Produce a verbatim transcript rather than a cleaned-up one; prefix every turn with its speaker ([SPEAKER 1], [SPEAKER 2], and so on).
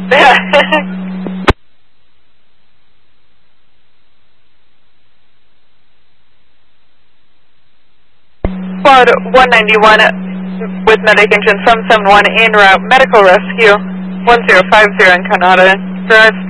[SPEAKER 1] Quad one ninety-one with medic engine from seven one en route medical rescue one zero five zero in Canada Drive.